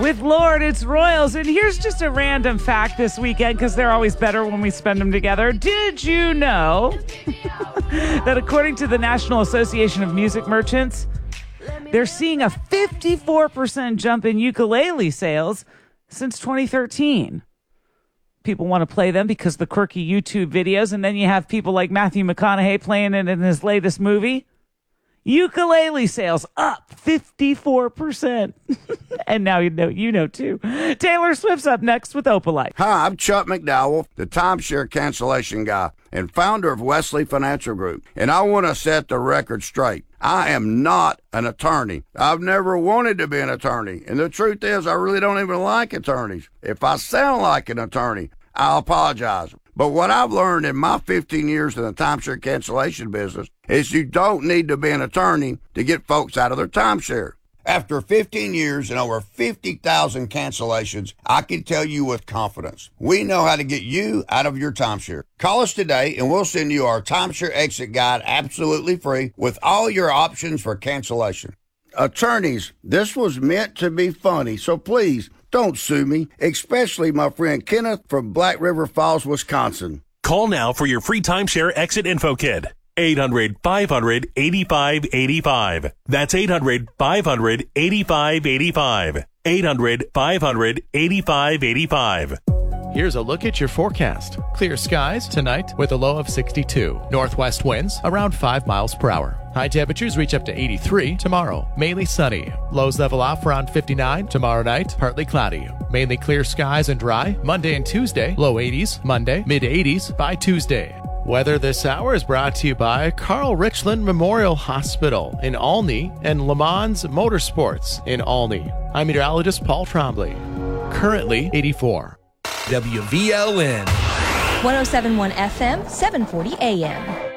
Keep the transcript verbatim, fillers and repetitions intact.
With Lord, it's Royals. And here's just a random fact this weekend, because they're always better when we spend them together. Did you know that according to the National Association of Music Merchants, they're seeing a fifty-four percent jump in ukulele sales since twenty thirteen? People want to play them because of the quirky YouTube videos, and then you have people like Matthew McConaughey playing it in his latest movie. Ukulele sales up fifty-four percent. And now you know, you know too. Taylor Swift's up next with Opalite. Hi, I'm Chuck McDowell, the timeshare cancellation guy and founder of Wesley Financial Group. And I want to set the record straight. I am not an attorney. I've never wanted to be an attorney. And the truth is, I really don't even like attorneys. If I sound like an attorney, I'll apologize. But what I've learned in my fifteen years in the timeshare cancellation business is you don't need to be an attorney to get folks out of their timeshare. After fifteen years and over fifty thousand cancellations, I can tell you with confidence, we know how to get you out of your timeshare. Call us today and we'll send you our timeshare exit guide absolutely free with all your options for cancellation. Attorneys, this was meant to be funny, so please don't sue me, especially my friend Kenneth from Black River Falls, Wisconsin. Call now for your free timeshare exit info kit. eight hundred, five hundred, eighty-five eighty-five. That's eight hundred, five hundred, eighty-five eighty-five. eight hundred, five hundred, eighty-five eighty-five. Here's a look at your forecast. Clear skies tonight with a low of sixty-two. Northwest winds around five miles per hour. High temperatures reach up to eighty-three tomorrow. Mainly sunny. Lows level off around fifty-nine. Tomorrow night, partly cloudy. Mainly clear skies and dry. Monday and Tuesday, low eighties. Monday, mid eighties by Tuesday. Weather this hour is brought to you by Carl Richland Memorial Hospital in Olney and Le Mans Motorsports in Olney. I'm meteorologist Paul Trombley. Currently eighty-four. W V L N one oh seven point one F M, seven forty A M.